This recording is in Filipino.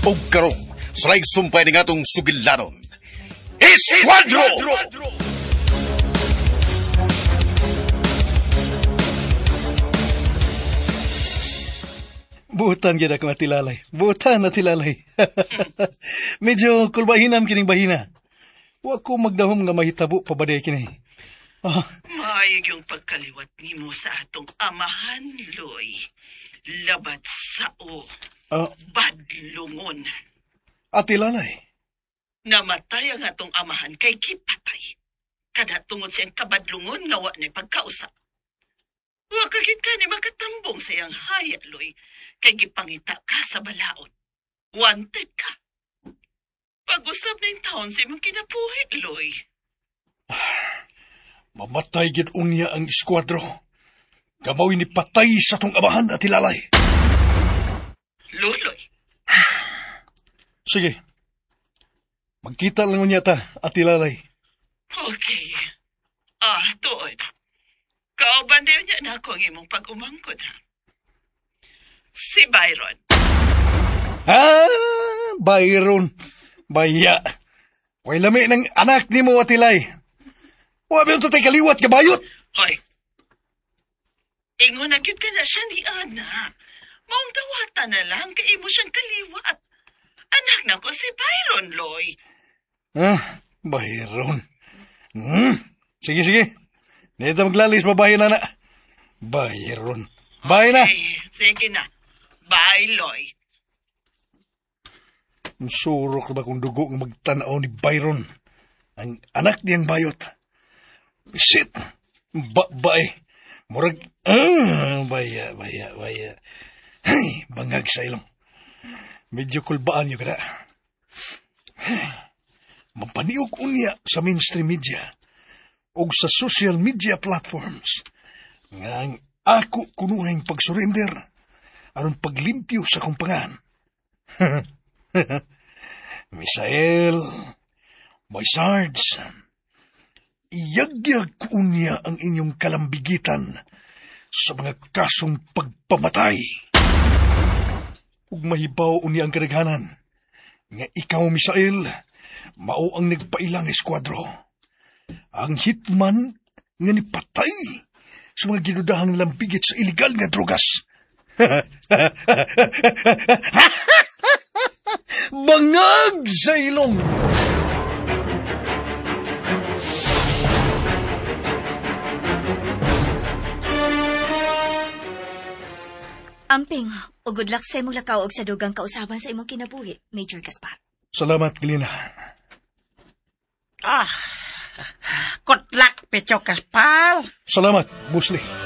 ug karong sulay sumpay ning atong sugilanon. Esquadro! Buutan gyud ako atilalay. Buutan atilalay. Medyo kulbahinam kining bahina. Wa ko magdahom nga mahitabo pabaday kini. Maayog yung pagkaliwat nimo sa atong amahan, Loy. Labat sao. Badlungon. Atilalay. Namatay ang atong amahan kay gipatay. Kada tungod siyang kabadlungon nga wa ni pagkausap. Wa kagid ka ni makatambong sa iyang hayat, Loy. Kay gipangita ka sa balaod. Wanted ka. Pag-usap na yung taon sa imong kinabuhi, Loy. Mamatay gid unya ang Esquadro. Gamaw ni patay sa tong amahan at ilalay. Luloy. Sige. Magkita lang unya ta at ilalay. Okay. Tuod. Kauban din niya na ako ang imong pag-umangkod, ha? Si Byron. Byron. Baya. Way lami ng anak ni mo, Atilay. Wa ba ito tayo kaliwat, kabayot? Hoy. Ingon na gyud ka na siya ni Ana. Maong dawata na lang kay imo siyang kaliwat. Anak na ko si Byron, Loy. Byron. Sige. Dito maglalis, babae na na. Byron. Bye na. Sige na. Bye, Loy. Surok ba kung dugo ng magtanaw ni Byron? Ang anak niyang bayot. Shit. Bae. Murag. Baya. Ay, bangag sa ilong. Medyo kulbaan niyo kada. Mapaniog unya sa mainstream media o sa social media platforms nga ang ako kunuhing pagsurrender aron paglimpyo sa kumpangan. Misael, Boy Sarge, iyagyag ko unya ang inyong kalambigitan sa mga kasong pagpamatay. Ug mahibaw unya ang kadaghanan nga ikaw, Misael, mao ang nagpailang Esquadro. Ang hitman nga nipatay sa mga ginudahang lambigit sa iligal nga drogas. Bangag sa ilong! Amping, o good luck sa imong lakaw og sa dugang kausaban sa imong kinabuhi, Major Gaspar. Salamat, Glina. Good luck, Petro Gaspar. Salamat, Busli.